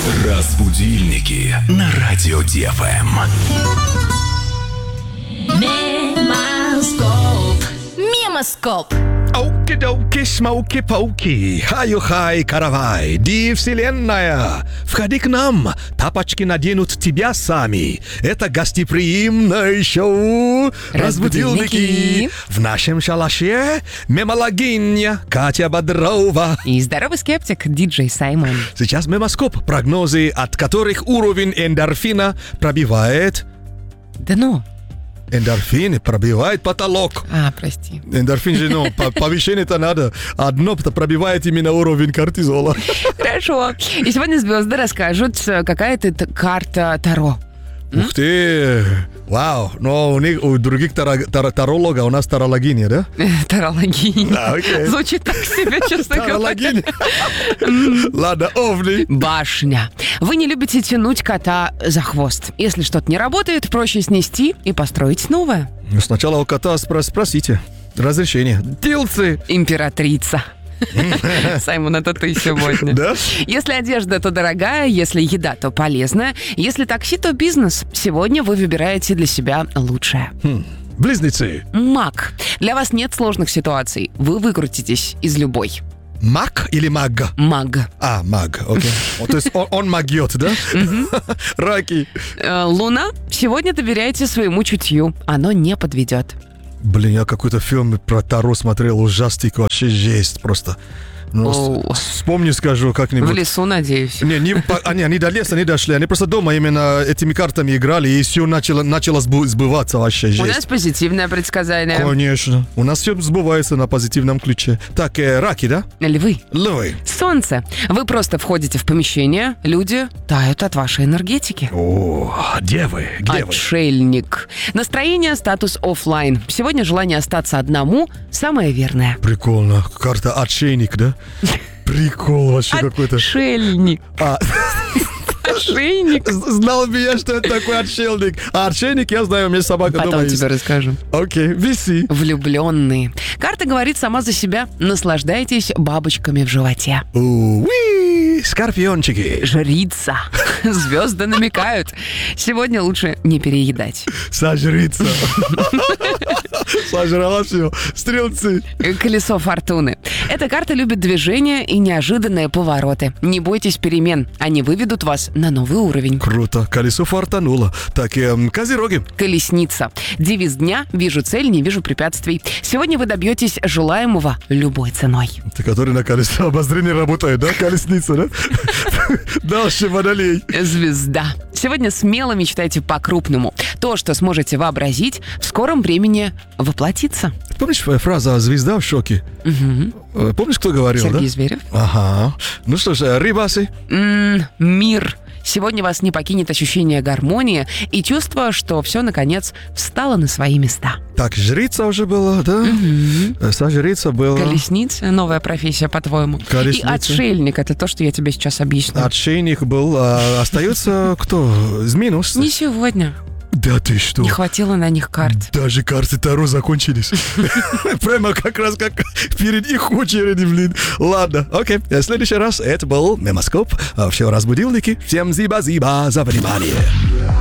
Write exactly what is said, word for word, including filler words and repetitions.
Разбудильники на радио ДФМ. Мемоскоп. Мемоскоп. Оки-доки, смоки-поки, хаю-хай, каравай, ди вселенная, входи к нам, тапочки наденут тебя сами. Это гостеприимное шоу «Разбудильники». В нашем шалаше мемологиня Катя Бодрова. И здоровый скептик диджей Саймон. Сейчас мемоскоп, прогнозы, от которых уровень эндорфина пробивает... Да ну. Эндорфин пробивает потолок. А, прости. Эндорфин же, ну, повышение-то надо. Одно-то пробивает именно уровень кортизола. Хорошо. И сегодня звезды расскажут, какая ты карта Таро. Ух ты! Вау! Но у них, у других таро, таро, тарологов, у нас тарологиня, да? Тарологиня. Да, окей. Звучит так себе, честно говоря. Тарологиня. Ладно, овни. Башня. Вы не любите тянуть кота за хвост. Если что-то не работает, проще снести и построить новое. Ну, сначала у кота спро- спросите. Разрешение. Тилцы. Императрица. Саймон, это ты сегодня. Да? Если одежда, то дорогая, если еда, то полезная, если такси, то бизнес. Сегодня вы выбираете для себя лучшее. Хм. Близнецы. Маг. Для вас нет сложных ситуаций. Вы выкрутитесь из любой. Маг или маг? Маг. А, маг, окей. То есть он, он магет, да? Раки. Э, Луна. Сегодня доверяйте своему чутью. Оно не подведет. Блин, я какой-то фильм про Таро смотрел, ужастик, вообще жесть просто. Ну, Оу. с- вспомни, скажу как-нибудь. В лесу, надеюсь. Не, не, по- они, они до леса не дошли, они просто дома именно этими картами играли, и все начало, начало сбу- сбываться вообще, жесть. У нас позитивное предсказание. Конечно. У нас все сбывается на позитивном ключе. Так, э, раки, да? Львы. Львы. Солнце. Вы просто входите в помещение, люди тают от вашей энергетики. О, девы, где вы? Отшельник. Настроение, статус оффлайн. Сегодня желание остаться одному самое верное. Прикольно. Карта отшельник, да? Прикол вообще какой-то. Отшельник. А, Отшельник. з- знал бы я, что это такое отшельник. А отшельник, я знаю, у меня собака дома Потом есть. тебе расскажу. Окей, виси. Влюбленные. Карта говорит сама за себя. Наслаждайтесь бабочками в животе. Уи, скорпиончики. Жрица. Звезды намекают. Сегодня лучше не переедать. Сожриться. Сожрала все. Стрелцы. Колесо фортуны. Эта карта любит движение и неожиданные повороты. Не бойтесь перемен. Они выведут вас на новый уровень. Круто. Колесо фартануло. Так, эм, козероги. Колесница. Девиз дня. Вижу цель, не вижу препятствий. Сегодня вы добьетесь желаемого любой ценой. Ты, который на колесо обозрения работает, да? Колесница, да? Дальше водолей. Звезда. Сегодня смело мечтайте по-крупному. То, что сможете вообразить, в скором времени воплотится. Помнишь фраза «звезда в шоке»? Э, Помнишь, кто говорил, Сергей да? Зверев. Ага. Ну что ж, э, рыбасы. М, Мир. Сегодня вас не покинет ощущение гармонии и чувство, что все, наконец, встало на свои места. Так, жрица уже была, да? Э, Сожрица была. Колесница — новая профессия, по-твоему. Колесница. И отшельник — это то, что я тебе сейчас объясню. Отшельник был. А остается кто? Минус. Не сегодня. Да ты что? Не хватило на них карт. Даже карты Таро закончились. Прямо как раз как перед их очереди, блин. Ладно, окей. В следующий раз это был Мемоскоп. Все разбудильники. Всем зиба-зиба за внимание.